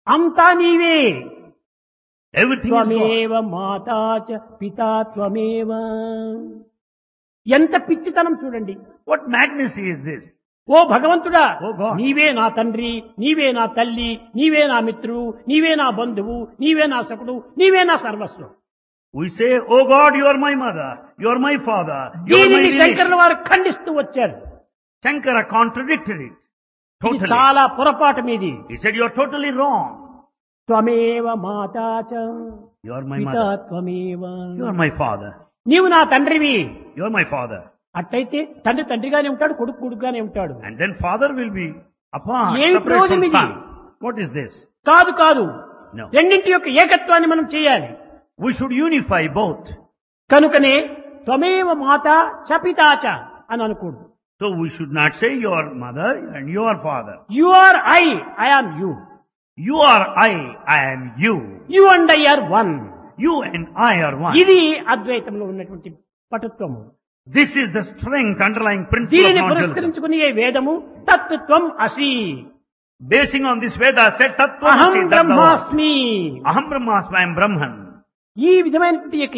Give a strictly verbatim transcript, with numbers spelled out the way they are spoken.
అంతా నీవే. Everything is God. త్వమేవ మాతా చ పితా త్వమేవ. ఎంత పిచ్చితనం చూడండి. What madness is this? ఓ భగవంతుడా, ఓ God. నీవే నా తండ్రి, నీవే నా తల్లి, నీవే నా మిత్రుడు, నీవే నా బంధువు, నీవే నా సకుడు, నీవే నా సర్వస్వం. We say, oh God, you are my mother, you are my father, you are my దీనిని relation. శంకరుల వారు ఖండిస్తూ వచ్చారు. Shankara contradicted it. ఇది Totally. చాలా పొరపాటు మీది. He said, you are totally wrong. త్వమేవ మాతా చ You are my పితా mother. త్వమేవ. You are my father. నీవు నా తండ్రివి. You are my father. అట్లయితే తండ్రి తండ్రిగానే ఉంటాడు, కొడుకు కొడుకుగానే ఉంటాడు. And then father will be apart, ఏమి separate ప్రయోజనం from ఇది? son. What is this? కాదు కాదు, No. రెండింటి యొక్క ఏకత్వాన్ని మనం చేయాలి. We should unify both. కనుకనే త్వమేవ మాత చ పితా చ అని అనకూడదు. So we should not say your mother and your father. You are I, I am you. You are I, I am you. You and I are one. You and I are one. ఇది అద్వైతంలో ఉన్నటువంటి పటుత్వము. This is the strength underlying principle of దీనిని non-dualism. పురస్కరించుకుని ఏ వేదము తత్వం అసి, Basing on this Veda said అహం Tattvamasi, బ్రహ్మాస్మి. Aham Brahmasmi, I am Brahman. ఈ విధమైనటువంటి